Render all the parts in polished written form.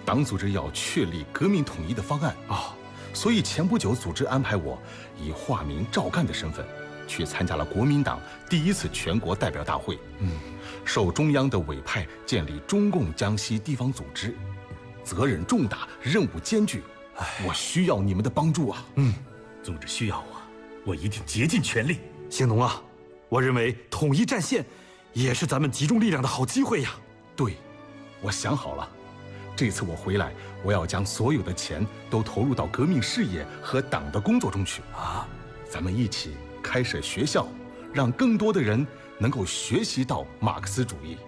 党组织要确立革命统一的方案啊，所以前不久组织安排我以化名赵干的身份，去参加了国民党第1次全国代表大会。受中央的委派建立中共江西地方组织，责任重大，任务艰巨，我需要你们的帮助啊！ 组织需要我一定竭尽全力。 兴农啊，我认为统一战线也是咱们集中力量的好机会呀。 对，我想好了，这次我回来，我要将所有的钱都投入到革命事业和党的工作中去啊！咱们一起开设学校，让更多的人能够学习到马克思主义。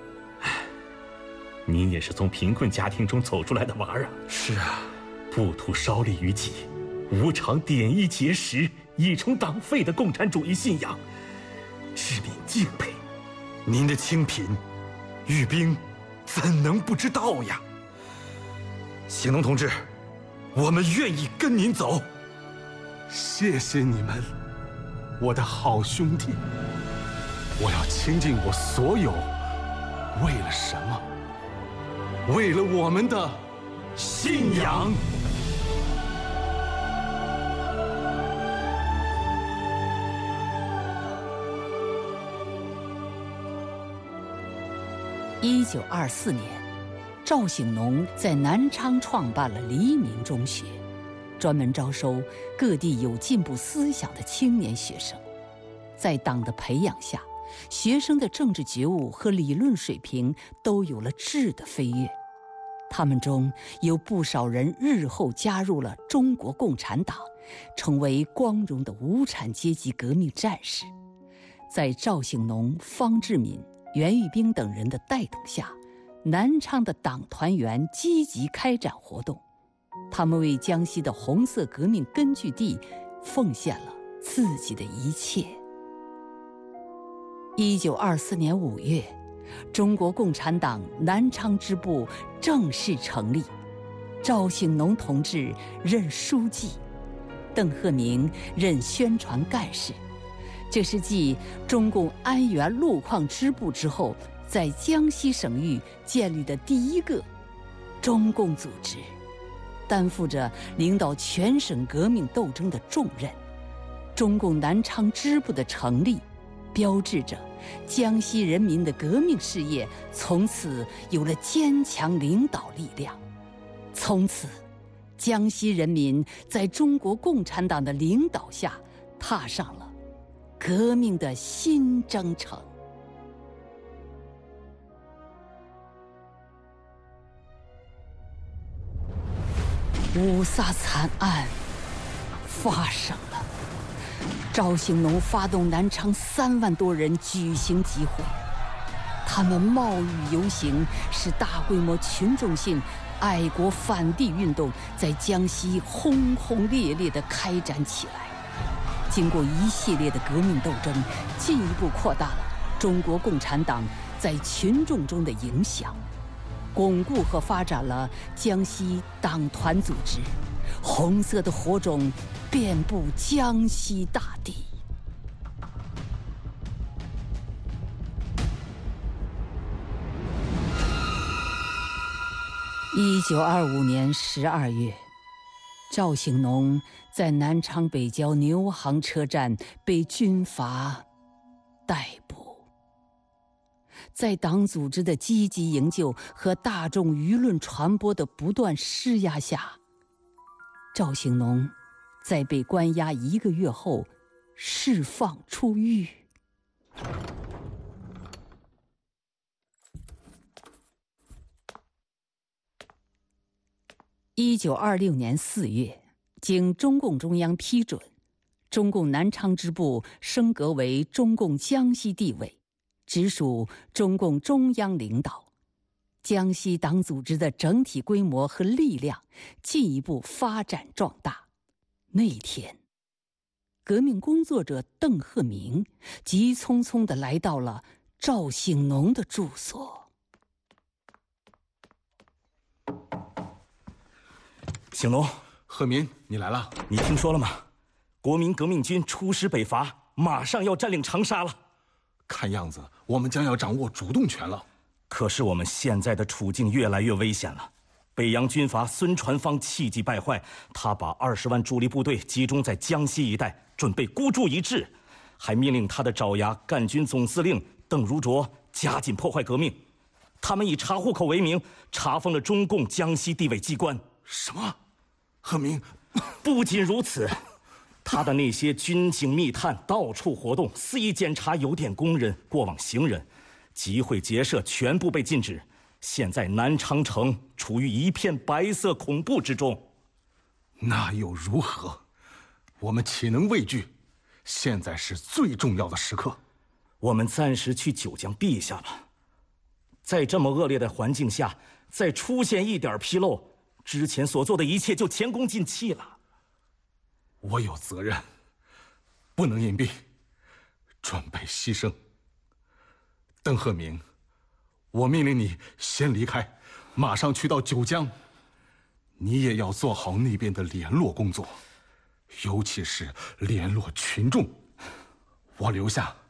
你也是从贫困家庭中走出来的娃儿啊！ 是啊， 不图稍利于己，无偿点一节食，以充党费的共产主义信仰，使民敬佩。 您的清贫，玉冰怎能不知道呀？兴农同志，我们愿意跟您走。 谢谢你们，我的好兄弟。我要倾尽我所有，为了什么？为了我们的信仰。 1924年，赵醒农在南昌创办了黎民中学，专门招收各地有进步思想的青年学生。在党的培养下，学生的政治觉悟和理论水平都有了质的飞跃。他们中有不少人日后加入了中国共产党，成为光荣的无产阶级革命战士。在赵醒农、方志敏、袁玉冰等人的带动下，南昌的党团员积极开展活动，他们为江西的红色革命根据地奉献了自己的一切。1924年5月，中国共产党南昌支部正式成立，赵醒农同志任书记，邓鹤鸣任宣传干事。这是继中共安源路矿支部之后，在江西省域建立的第1个中共组织，担负着领导全省革命斗争的重任。中共南昌支部的成立，标志着江西人民的革命事业从此有了坚强领导力量。从此，江西人民在中国共产党的领导下，踏上了革命的新征程。五卅惨案发生了，赵醒农发动南昌3万多人举行集会，他们冒雨游行，使大规模群众性爱国反帝运动在江西轰轰烈烈地开展起来。经过一系列的革命斗争，进一步扩大了中国共产党在群众中的影响，巩固和发展了江西党团组织，红色的火种遍布江西大地。1925年12月，赵醒农在南昌北郊牛行车站被军阀逮捕。在党组织的积极营救和大众舆论传播的不断施压下，赵醒农在被关押1个月后释放出狱。1926年4月，经中共中央批准，中共南昌支部升格为中共江西地委，直属中共中央领导。江西党组织的整体规模和力量进一步发展壮大。那天，革命工作者邓鹤鸣急匆匆地来到了赵醒农的住所。 醒农， 鹤鸣，你来了。 你听说了吗？国民革命军出师北伐，马上要占领长沙了。 看样子我们将要掌握主动权了。 可是我们现在的处境越来越危险了。 北洋军阀孙传芳气急败坏，他把20万主力部队集中在江西一带，准备孤注一掷，还命令他的爪牙赣军总司令邓如镯加紧破坏革命。他们以查户口为名，查封了中共江西地委机关。 什么？贺明？ 不仅如此，他的那些军警密探到处活动，肆意检查邮电工人、过往行人，集会结社全部被禁止。现在南昌城处于一片白色恐怖之中。 那又如何？我们岂能畏惧？现在是最重要的时刻。 我们暂时去九江避一下吧。在这么恶劣的环境下，再出现一点纰漏，之前所做的一切就前功尽弃了。 我有责任，不能隐蔽，准备牺牲。邓鹤鸣，我命令你先离开，马上去到九江。你也要做好那边的联络工作，尤其是联络群众。我留下